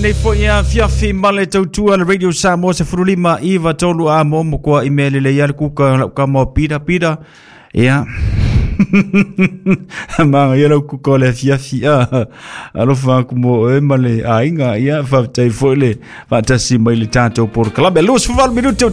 nei fo ia fiafi male tautua le radio Samoa se furulima iwa tolu a momo kwa email le ia kuka ka mo pida ia manga ia kuka le fiafi alo fa kumo e male ainga ia fa tai fo le fa tasi mai le tato por club lus 4 minutos